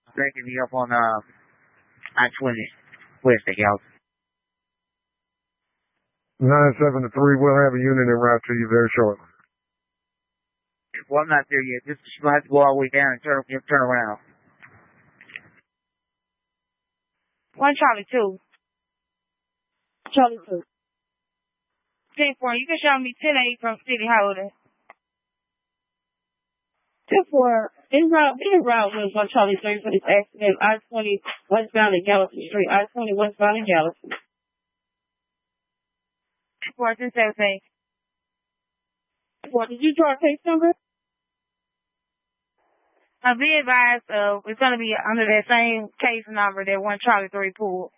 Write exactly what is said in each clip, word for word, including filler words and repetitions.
Breaking me up on uh, I twenty west of Galveston. nine seven three, we'll have a unit en route to you very shortly. Well, I'm not there yet. Just you have to go all the way down and turn turn around. One Charlie two. Charlie two. ten four, you can show me ten eight from City Holiday. ten four, this route, this route was on Charlie three for this accident. I twenty westbound in Gallatin Street. I twenty westbound in Gallatin. ten four, ten seventeen. ten four, did you draw a case number? I'll be advised, uh, it's going to be under that same case number that one Charlie three pulled.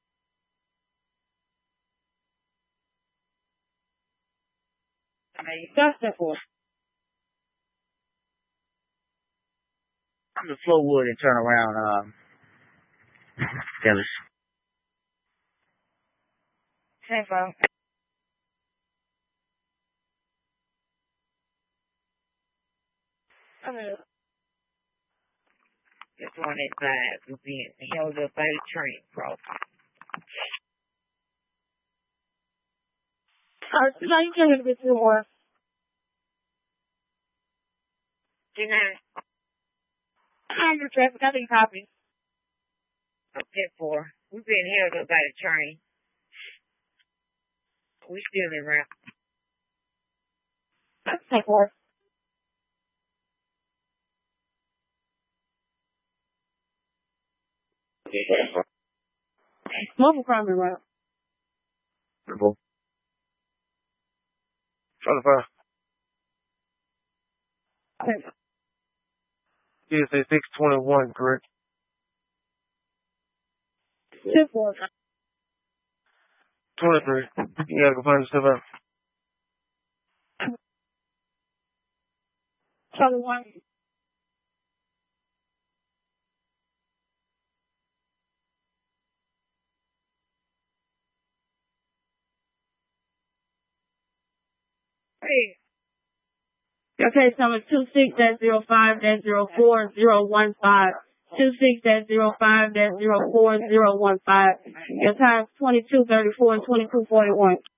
That's ten four. I'm to Flowood and turn around, um, Dallas. ten four. Okay. Just on that side, we're being held up by the train crossing. Uh, now you can a bit more. Do not. I'm your traffic. I think copy. Okay, four. We've been held up by the train. We still in route. That's ten four. Mobile crime in route. Triple. Twenty-five. Okay. T S A six twenty-one, correct? ten four. twenty-three. You gotta go find yourself out. Charlie one. Hey. Your case number two six dash zero five dash zero four zero one five. Two six dash zero five dash zero four zero one five. Your time twenty two thirty four and twenty two forty one.